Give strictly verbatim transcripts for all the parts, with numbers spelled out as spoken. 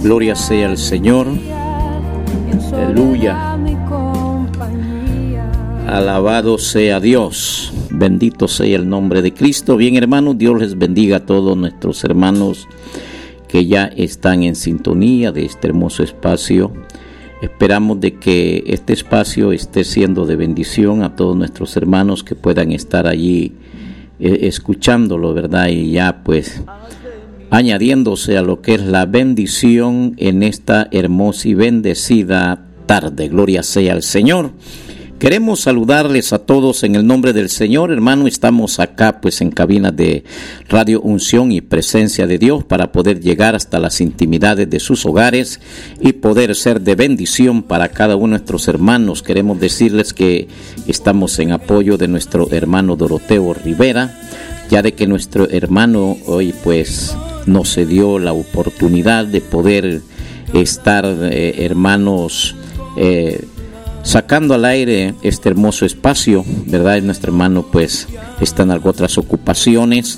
Gloria sea al Señor. Aleluya. Alabado sea Dios. Bendito sea el nombre de Cristo. Bien, hermanos, Dios les bendiga a todos nuestros hermanos que ya están en sintonía de este hermoso espacio. Esperamos de que este espacio esté siendo de bendición a todos nuestros hermanos que puedan estar allí eh, escuchándolo, ¿verdad? Y ya pues añadiéndose a lo que es la bendición en esta hermosa y bendecida tarde. Gloria sea al Señor. Queremos saludarles a todos en el nombre del Señor, hermano. Estamos acá pues en cabina de Radio Unción y Presencia de Dios para poder llegar hasta las intimidades de sus hogares y poder ser de bendición para cada uno de nuestros hermanos. Queremos decirles que estamos en apoyo de nuestro hermano Doroteo Rivera, ya de que nuestro hermano hoy pues nos se dio la oportunidad de poder estar eh, hermanos eh, sacando al aire este hermoso espacio, ¿verdad? Nuestro hermano pues está en algo otras ocupaciones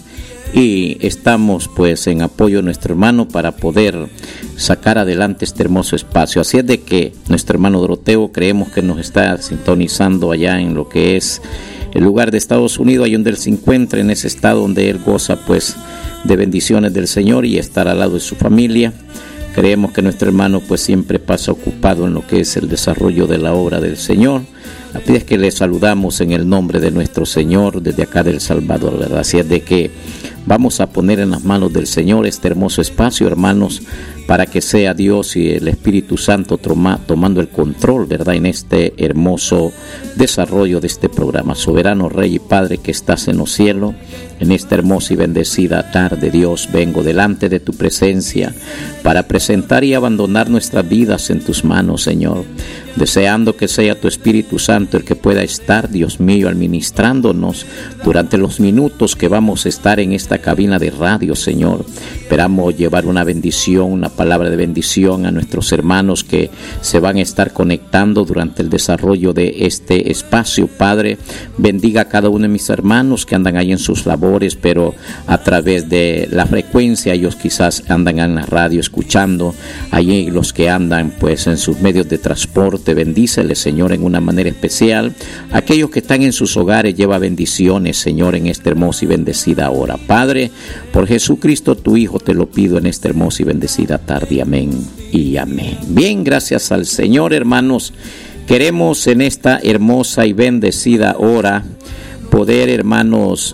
y estamos pues en apoyo de nuestro hermano para poder sacar adelante este hermoso espacio. Así es de que nuestro hermano Doroteo creemos que nos está sintonizando allá en lo que es el lugar de Estados Unidos, ahí donde él se encuentra, en ese estado donde él goza pues de bendiciones del Señor y estar al lado de su familia. Creemos que nuestro hermano pues siempre pasa ocupado en lo que es el desarrollo de la obra del Señor. Así es que le saludamos en el nombre de nuestro Señor desde acá del Salvador, ¿verdad? Así es de que vamos a poner en las manos del Señor este hermoso espacio, hermanos, para que sea Dios y el Espíritu Santo toma, tomando el control, ¿verdad? En este hermoso desarrollo de este programa. Soberano Rey y Padre que estás en los cielos, en esta hermosa y bendecida tarde, Dios, vengo delante de tu presencia para presentar y abandonar nuestras vidas en tus manos, Señor, deseando que sea tu Espíritu Santo el que pueda estar, Dios mío, administrándonos durante los minutos que vamos a estar en esta cabina de radio, Señor. Esperamos llevar una bendición, una palabra de bendición a nuestros hermanos que se van a estar conectando durante el desarrollo de este espacio. Padre, bendiga a cada uno de mis hermanos que andan ahí en sus labores, pero a través de la frecuencia ellos quizás andan en la radio escuchando, allí los que andan pues en sus medios de transporte, bendícele, Señor, en una manera especial. Aquellos que están en sus hogares, lleva bendiciones, Señor, en esta hermosa y bendecida hora. Padre, por Jesucristo tu Hijo te lo pido en esta hermosa y bendecida tarde. Amén y amén. Bien, gracias al Señor, hermanos. Queremos en esta hermosa y bendecida hora poder, hermanos,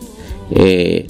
eh,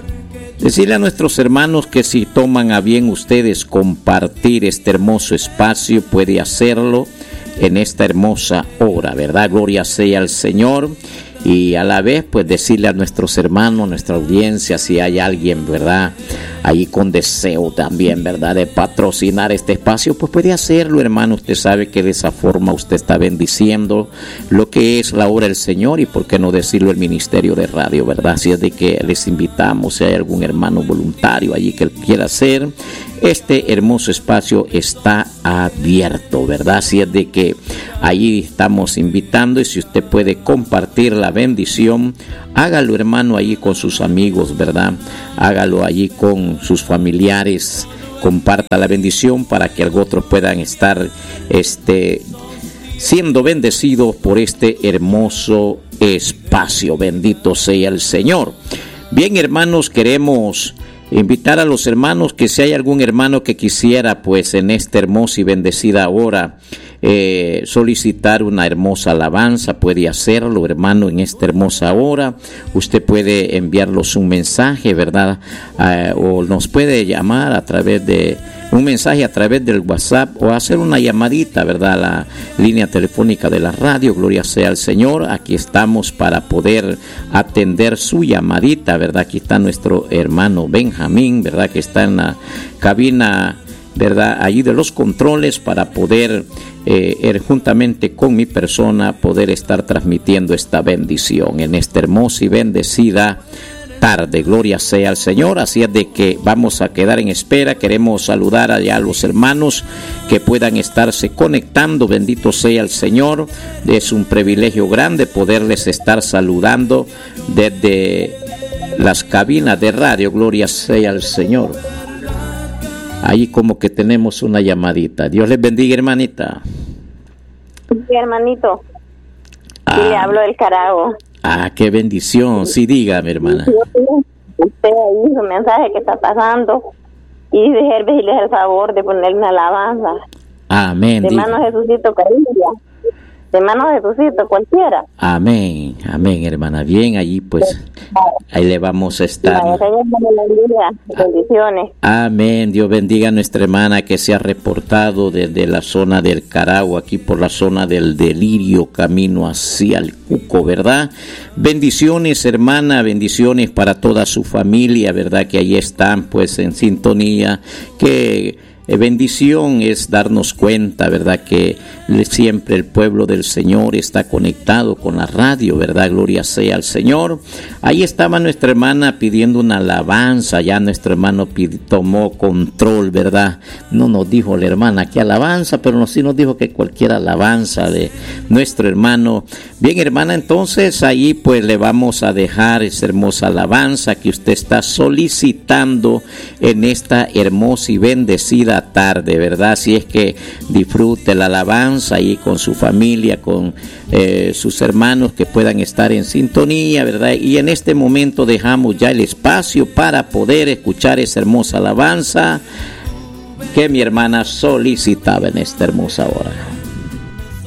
decirle a nuestros hermanos que si toman a bien ustedes compartir este hermoso espacio, puede hacerlo en esta hermosa hora, ¿verdad? Gloria sea al Señor. Y a la vez pues decirle a nuestros hermanos, nuestra audiencia, si hay alguien, ¿verdad?, ahí con deseo también, ¿verdad?, de patrocinar este espacio, pues puede hacerlo, hermano. Usted sabe que de esa forma usted está bendiciendo lo que es la obra del Señor y por qué no decirlo, el ministerio de radio, ¿verdad? Así es de que les invitamos, si hay algún hermano voluntario allí que quiera hacer, este hermoso espacio está abierto, ¿verdad? Así es de que ahí estamos invitando, y si usted puede compartir la bendición, hágalo, hermano, allí con sus amigos, ¿verdad? Hágalo allí con sus familiares, comparta la bendición para que otros puedan estar este, siendo bendecidos por este hermoso espacio. Bendito sea el Señor. Bien, hermanos, queremos invitar a los hermanos que si hay algún hermano que quisiera pues en esta hermosa y bendecida hora eh, solicitar una hermosa alabanza, puede hacerlo, hermano, en esta hermosa hora. Usted puede enviarlos un mensaje, ¿verdad? Eh, o nos puede llamar a través de un mensaje a través del WhatsApp o hacer una llamadita, ¿verdad?, a la línea telefónica de la radio. Gloria sea al Señor. Aquí estamos para poder atender su llamadita, ¿verdad? Aquí está nuestro hermano Benjamín, ¿verdad?, que está en la cabina, ¿verdad?, allí de los controles para poder eh, juntamente con mi persona poder estar transmitiendo esta bendición en esta hermosa y bendecida tarde. Gloria sea al Señor. Así es de que vamos a quedar en espera. Queremos saludar allá a los hermanos que puedan estarse conectando. Bendito sea el Señor. Es un privilegio grande poderles estar saludando desde las cabinas de radio. Gloria sea al Señor. Ahí como que tenemos una llamadita. Dios les bendiga, hermanita. Sí, hermanito. Ah, sí, le hablo del Carago. Ah, qué bendición. Sí, dígame, hermana. Usted ahí su mensaje que está pasando y dejarles el favor de ponerme una alabanza. Amén. De mano Jesucito Carilla. De mano Jesucito cualquiera. Amén, amén, hermana. Bien, allí pues, ahí le vamos a estar. Bendiciones. Amén. Dios bendiga a nuestra hermana que se ha reportado desde la zona del Caragua, aquí por la zona del Delirio, camino hacia el Cuco, ¿verdad? Bendiciones, hermana, bendiciones para toda su familia, ¿verdad? Que ahí están pues en sintonía, que bendición es darnos cuenta, ¿verdad? Que siempre el pueblo del Señor está conectado con la radio, ¿verdad? Gloria sea al Señor. Ahí estaba nuestra hermana pidiendo una alabanza, ya nuestro hermano pid- tomó control, ¿verdad? No nos dijo la hermana qué alabanza, pero sí nos dijo que cualquier alabanza de nuestro hermano. Bien, hermana, entonces ahí pues le vamos a dejar esa hermosa alabanza que usted está solicitando en esta hermosa y bendecida tarde, ¿verdad? Si es que disfrute la alabanza ahí con su familia, con eh, sus hermanos que puedan estar en sintonía, ¿verdad? Y en este momento dejamos ya el espacio para poder escuchar esa hermosa alabanza que mi hermana solicitaba en esta hermosa hora.